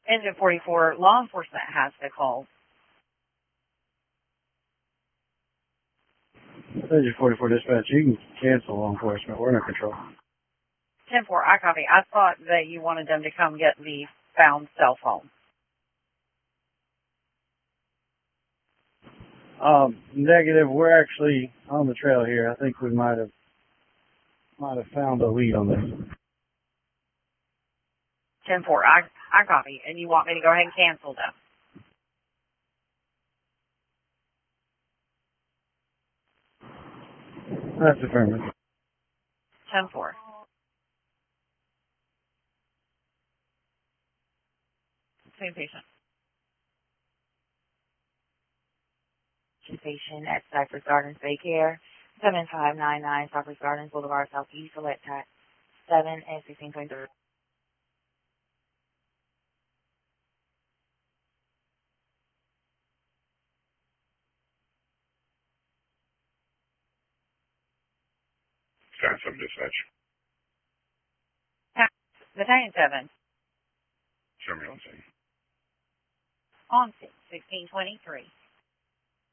Engine 44, law enforcement has to call. Engine 44 dispatch, you can cancel law enforcement. We're under control. 10-4, I copy. I thought that you wanted them to come get the found cell phone. Negative. We're actually on the trail here. I think we might have found a lead on this. 10-4, I copy. And you want me to go ahead and cancel them? That's affirmative. 10-4. Same patient. Patient at Cypress Gardens Daycare, 7599 Cypress Gardens Boulevard Southeast, select type 7 and 1623. Phantom dispatch. Battalion 7. Show me on scene. On 1623.